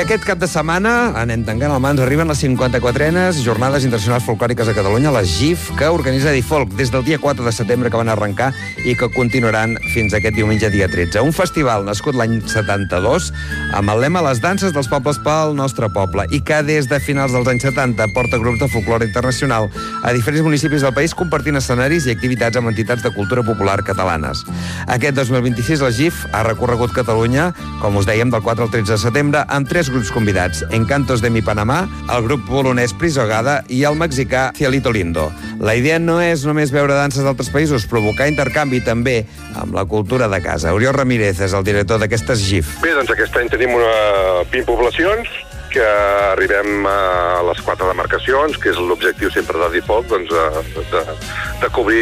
aquest cap de setmana, anem tancant el mans, arriben les 54enes Jornades Internacionals Folclòriques a Catalunya, les GIF, que organitza Difolc des del dia 4 de setembre que van arrencar i que continuaran fins aquest diumenge, dia 13. Un festival nascut l'any 72 amb el lema Les danses dels pobles pel nostre poble i que des de finals dels anys 70 porta grups de folclore internacional a diferents municipis del país compartint escenaris i activitats amb entitats de cultura popular catalanes. Aquest 2026 la GIF ha recorregut Catalunya, com us dèiem, del 4 al 13 de setembre, amb 3 grups convidats: Encantos de mi Panamà, el grup polonès Prisogada i el mexicà Cielito Lindo. La idea no és només veure danses d'altres països, provocar intercanvi també amb la cultura de casa. Oriol Ramírez és el director d'aquestes GIF. Bé, doncs aquest any tenim 20 poblacions, que arribem a les 4 demarcacions, que és l'objectiu sempre de Difolc, doncs, de cobrir